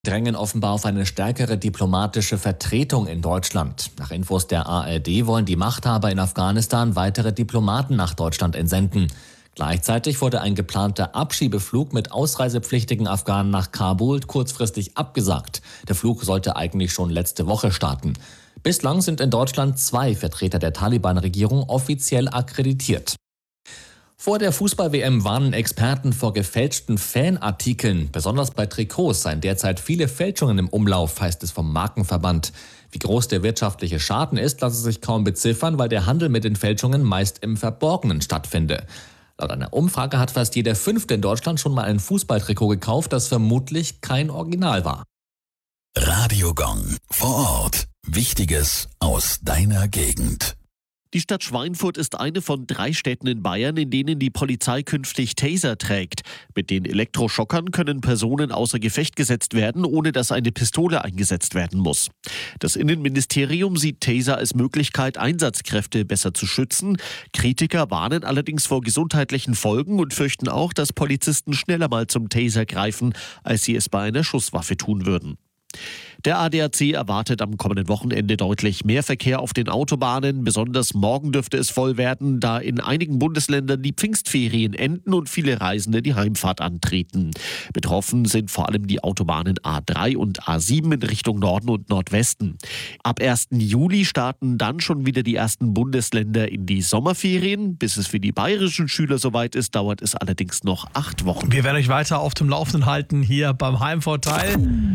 Drängen offenbar auf eine stärkere diplomatische Vertretung in Deutschland. Nach Infos der ARD wollen die Machthaber in Afghanistan weitere Diplomaten nach Deutschland entsenden. Gleichzeitig wurde ein geplanter Abschiebeflug mit ausreisepflichtigen Afghanen nach Kabul kurzfristig abgesagt. Der Flug sollte eigentlich schon letzte Woche starten. Bislang sind in Deutschland 2 Vertreter der Taliban-Regierung offiziell akkreditiert. Vor der Fußball-WM warnen Experten vor gefälschten Fanartikeln. Besonders bei Trikots seien derzeit viele Fälschungen im Umlauf, heißt es vom Markenverband. Wie groß der wirtschaftliche Schaden ist, lasse sich kaum beziffern, weil der Handel mit den Fälschungen meist im Verborgenen stattfinde. Laut einer Umfrage hat fast jeder 5. in Deutschland schon mal ein Fußballtrikot gekauft, das vermutlich kein Original war. Radio Gong vor Ort. Wichtiges aus deiner Gegend. Die Stadt Schweinfurt ist eine von 3 Städten in Bayern, in denen die Polizei künftig Taser trägt. Mit den Elektroschockern können Personen außer Gefecht gesetzt werden, ohne dass eine Pistole eingesetzt werden muss. Das Innenministerium sieht Taser als Möglichkeit, Einsatzkräfte besser zu schützen. Kritiker warnen allerdings vor gesundheitlichen Folgen und fürchten auch, dass Polizisten schneller mal zum Taser greifen, als sie es bei einer Schusswaffe tun würden. Der ADAC erwartet am kommenden Wochenende deutlich mehr Verkehr auf den Autobahnen. Besonders morgen dürfte es voll werden, da in einigen Bundesländern die Pfingstferien enden und viele Reisende die Heimfahrt antreten. Betroffen sind vor allem die Autobahnen A3 und A7 in Richtung Norden und Nordwesten. Ab 1. Juli starten dann schon wieder die ersten Bundesländer in die Sommerferien. Bis es für die bayerischen Schüler soweit ist, dauert es allerdings noch 8 Wochen. Wir werden euch weiter auf dem Laufenden halten hier beim Heimvorteil.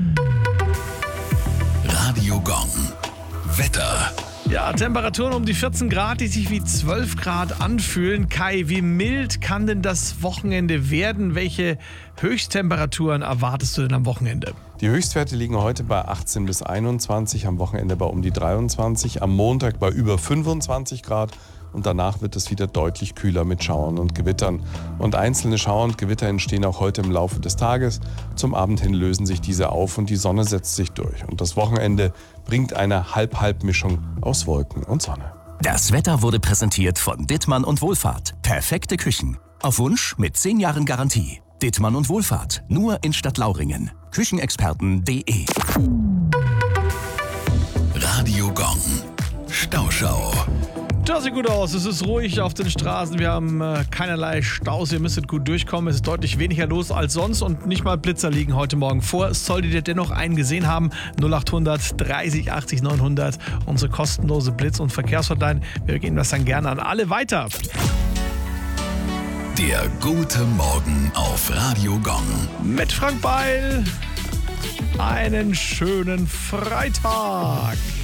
Radio Gong. Wetter. Ja, Temperaturen um die 14 Grad, die sich wie 12 Grad anfühlen. Kai, wie mild kann denn das Wochenende werden? Welche Höchsttemperaturen erwartest du denn am Wochenende? Die Höchstwerte liegen heute bei 18 bis 21, am Wochenende bei um die 23, am Montag bei über 25 Grad. Und danach wird es wieder deutlich kühler mit Schauern und Gewittern. Und einzelne Schauer und Gewitter entstehen auch heute im Laufe des Tages. Zum Abend hin lösen sich diese auf und die Sonne setzt sich durch. Und das Wochenende bringt eine Halb-Halb-Mischung aus Wolken und Sonne. Das Wetter wurde präsentiert von Dittmann und Wohlfahrt. Perfekte Küchen. Auf Wunsch mit 10 Jahren Garantie. Dittmann und Wohlfahrt. Nur in Stadtlauringen. Küchenexperten.de. Radio Gong. Stauschau. Das sieht gut aus. Es ist ruhig auf den Straßen. Wir haben keinerlei Staus. Ihr müsstet gut durchkommen. Es ist deutlich weniger los als sonst und nicht mal Blitzer liegen heute Morgen vor. Solltet ihr dennoch einen gesehen haben, 0800 30 80 900. Unsere kostenlose Blitz- und Verkehrshotline. Wir geben das dann gerne an alle weiter. Der gute Morgen auf Radio Gong. Mit Frank Beil. Einen schönen Freitag.